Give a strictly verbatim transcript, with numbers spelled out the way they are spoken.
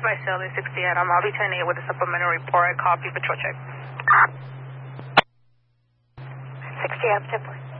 my cell is sixty-eight. Um, I'll be turning it with a supplementary report. I copy patrol check. sixty-eight, ten point.